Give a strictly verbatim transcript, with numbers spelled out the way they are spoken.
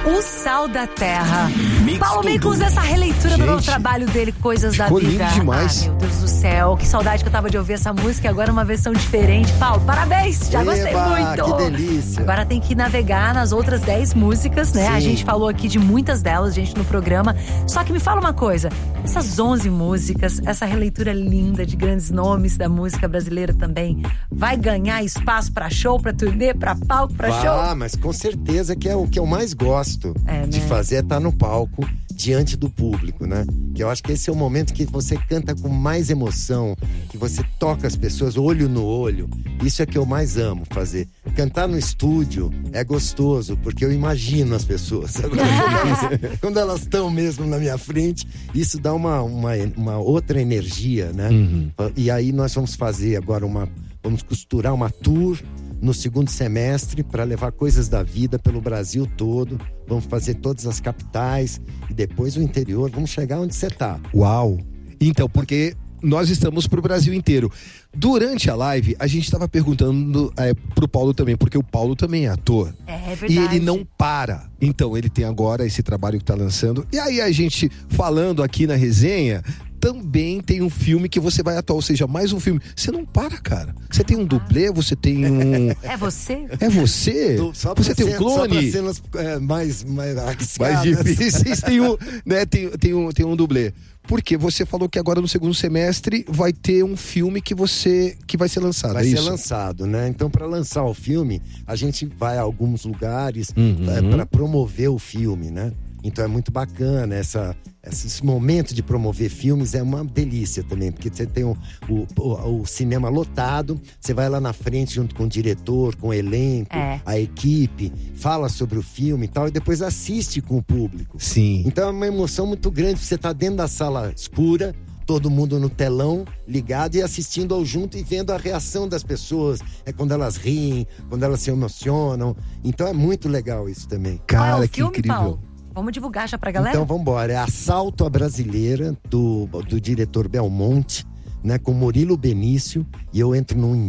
O Sal da Terra. Mix Paulo Tudo. Micos, essa releitura Gente, do novo trabalho dele, Coisas da ficou Vida. lindo demais. Ah, meu Deus do céu, que saudade que eu tava de ouvir essa música e agora uma versão diferente. Paulo, parabéns, já gostei Eba, muito. que delícia. Agora tem que navegar nas outras dez músicas, né? Sim. A gente falou aqui de muitas delas, gente, no programa. Só que me fala uma coisa, essas onze músicas, essa releitura linda de grandes nomes da música brasileira também, vai ganhar espaço pra show, pra turnê, pra palco, pra show? Ah, mas com certeza que é o que eu mais gosto É, de né? fazer, é estar no palco diante do público, né? Que eu acho que esse é o momento que você canta com mais emoção, que você toca as pessoas olho no olho. Isso é que eu mais amo fazer. Cantar no estúdio é gostoso, porque eu imagino as pessoas. Agora, quando elas estão mesmo na minha frente, isso dá uma, uma, uma outra energia, né? Uhum. E aí nós vamos fazer agora uma... Vamos costurar uma tour no segundo semestre para levar Coisas da Vida pelo Brasil todo. Vamos fazer todas as capitais e depois o interior. Vamos chegar onde você tá. Uau! Então, porque nós estamos pro Brasil inteiro. Durante a live, a gente estava perguntando é, pro Paulo também, porque o Paulo também é ator. É verdade. E ele não para. Então, ele tem agora esse trabalho que tá lançando. E aí, a gente falando aqui na resenha, também tem um filme que você vai atuar, ou seja, mais um filme. Você não para, cara. Você tem um dublê, você tem um... É você? É você? Do- só pra Você tem um cena- Só para clone? cenas é, mais, mais Mais arriscadas. difíceis, tem um, né, tem, tem um, tem um dublê. Porque você falou que agora no segundo semestre vai ter um filme que você que vai ser lançado, Vai é ser isso? lançado, né? Então, para lançar o filme, a gente vai a alguns lugares Uhum. para promover o filme, né? Então é muito bacana essa, esse momento de promover filmes, é uma delícia também, porque você tem o, o, o, o cinema lotado, você vai lá na frente junto com o diretor, com o elenco, É. a equipe, fala sobre o filme e tal, e depois assiste com o público. Sim. Então é uma emoção muito grande, você tá dentro da sala escura, todo mundo no telão, ligado e assistindo ao junto e vendo a reação das pessoas. É quando elas riem, quando elas se emocionam. Então é muito legal isso também. Qual é Cara, o que filme, incrível. Paulo? Vamos divulgar já pra galera? Então vambora, é Assalto à Brasileira, do, do diretor Belmonte, né, com Murilo Benício, e eu entro num